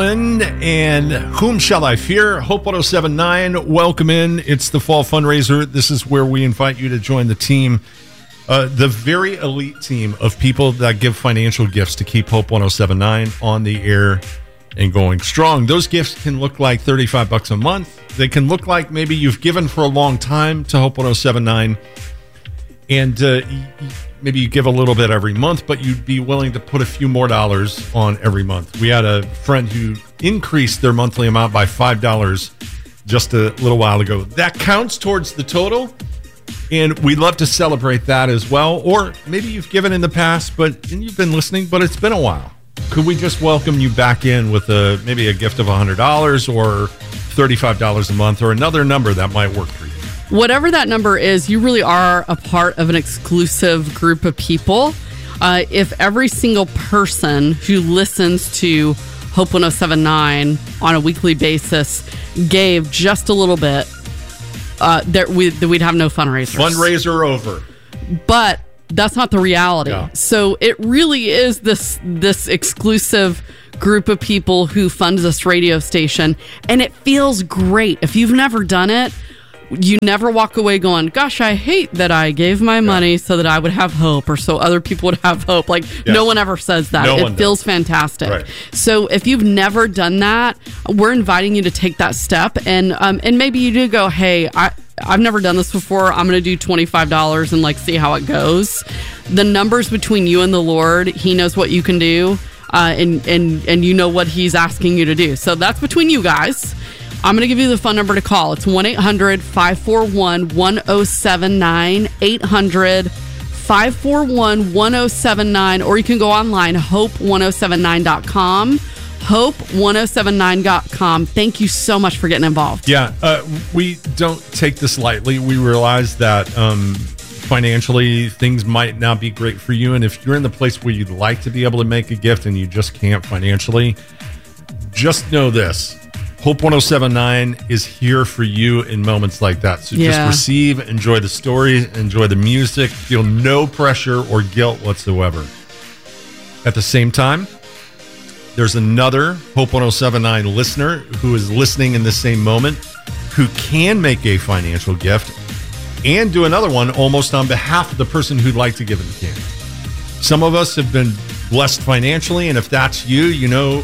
And whom shall I fear? Hope 1079, welcome in. It's the fall fundraiser. This is where we invite you to join the team, the very elite team of people that give financial gifts to keep Hope 1079 on the air and going strong. Those gifts can look like $35 a month. They can look like maybe you've given for a long time to Hope 1079, and maybe you give a little bit every month, but you'd be willing to put a few more dollars on every month. We had a friend who increased their monthly amount by $5 just a little while ago. That counts towards the total, and we'd love to celebrate that as well. Or maybe you've given in the past, and you've been listening, but it's been a while. Could we just welcome you back in with maybe a gift of $100 or $35 a month, or another number that might work for you? Whatever that number is, you really are a part of an exclusive group of people. If every single person who listens to Hope 1079 on a weekly basis gave just a little bit, we'd have no fundraisers. Fundraiser over. But that's not the reality. Yeah. So it really is this exclusive group of people who fund this radio station, and it feels great. If you've never done it, you never walk away going, gosh, I hate that I gave my money so that I would have hope, or so other people would have hope. Like, no one ever says that. It feels fantastic. Right. So if you've never done that, we're inviting you to take that step. And maybe you do go, hey, I've never done this before. I'm going to do $25 and see how it goes. The number's between you and the Lord. He knows what you can do, and you know what he's asking you to do. So that's between you guys. I'm going to give you the phone number to call. It's 1-800-541-1079, 800-541-1079, or you can go online, hope1079.com, hope1079.com. Thank you so much for getting involved. Yeah, we don't take this lightly. We realize that financially things might not be great for you, and if you're in the place where you'd like to be able to make a gift and you just can't financially, just know this. Hope 1079 is here for you in moments like that. So just receive, enjoy the story, enjoy the music, feel no pressure or guilt whatsoever. At the same time, there's another Hope 1079 listener who is listening in the same moment who can make a financial gift and do another one almost on behalf of the person who'd like to give it the can. Some of us have been blessed financially, and if that's you, you know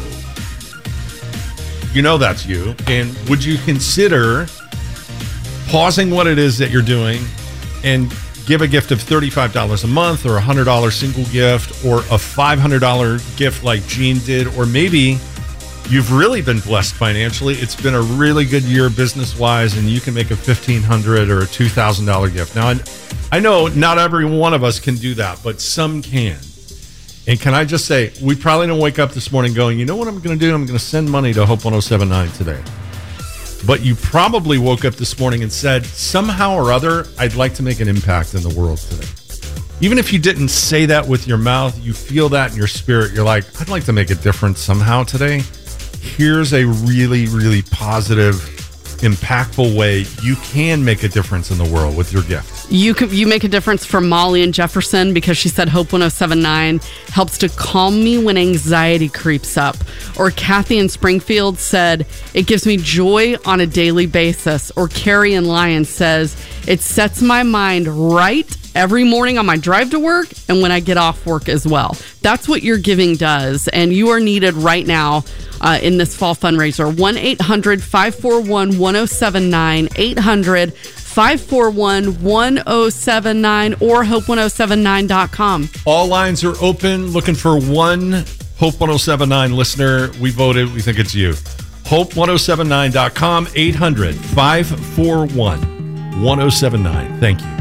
that's you. And would you consider pausing what it is that you're doing and give a gift of $35 a month, or a $100 single gift, or a $500 gift like Gene did? Or maybe you've really been blessed financially. It's been a really good year business-wise, and you can make a $1,500 or a $2,000 gift. Now, I know not every one of us can do that, but some can. And can I just say, we probably don't wake up this morning going, you know what I'm going to do? I'm going to send money to Hope 1079 today. But you probably woke up this morning and said, somehow or other, I'd like to make an impact in the world today. Even if you didn't say that with your mouth, you feel that in your spirit. You're like, I'd like to make a difference somehow today. Here's a really, really positive, impactful way you can make a difference in the world with your gift. You make a difference for Molly in Jefferson, because she said Hope 1079 helps to calm me when anxiety creeps up. Or Kathy in Springfield said, it gives me joy on a daily basis. Or Carrie in Lyon says, it sets my mind right every morning on my drive to work and when I get off work as well. That's what your giving does, and you are needed right now in this fall fundraiser. 1-800-541-1079, 800-541-1079, or hope1079.com. All lines are open. Looking for one Hope 1079 listener. We voted. We think it's you. Hope1079.com, 800-541-1079. Thank you.